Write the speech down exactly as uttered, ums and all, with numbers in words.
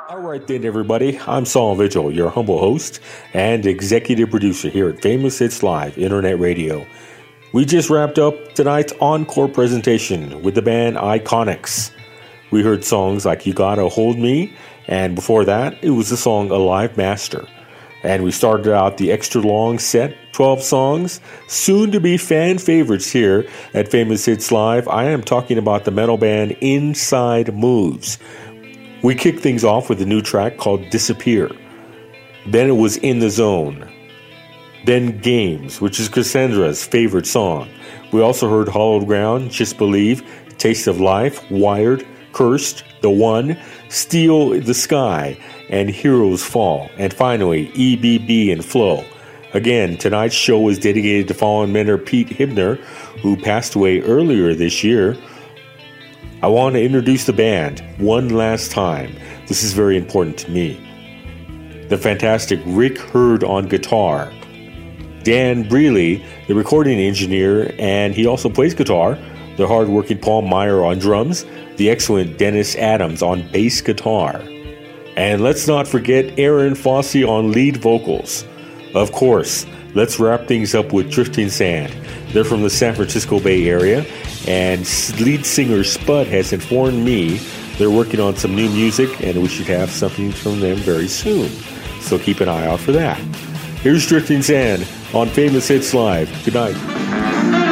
All right then, everybody. I'm Saul Vigil, your humble host and executive producer here at Famous Hits Live Internet Radio. We just wrapped up tonight's encore presentation with the band Iconics. We heard songs like You Gotta Hold Me, and before that, it was the song Alive Master. And we started out the extra long set, twelve songs, soon to be fan favorites here at Famous Hits Live. I am talking about the metal band Inside Moves. We kicked things off with a new track called Disappear. Then it was In the Zone. Then Games, which is Cassandra's favorite song. We also heard Hollowed Ground, Just Believe, Taste of Life, Wired, Cursed, The One, Steal the Sky, and Heroes Fall. And finally, E B B and Flow. Again, tonight's show is dedicated to fallen mentor Pete Hibner, who passed away earlier this year. I want to introduce the band one last time. This is very important to me. The fantastic Rick Hurd on guitar. Dan Brealey, the recording engineer, and he also plays guitar. The hardworking Paul Meyer on drums. The excellent Dennis Adams on bass guitar. And let's not forget Aaron Fosse on lead vocals. Of course, let's wrap things up with Drifting Sand. They're from the San Francisco Bay Area, and lead singer Spud has informed me they're working on some new music, and we should have something from them very soon. So keep an eye out for that. Here's Drifting Sand on Famous Hits Live. Good night.